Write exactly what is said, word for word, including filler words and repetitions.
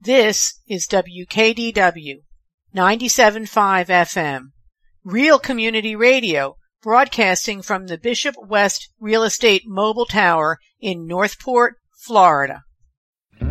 This is W K D W ninety-seven point five F M, Real Community Radio, broadcasting from the Bishop West Real Estate Mobile Tower in Northport, Florida.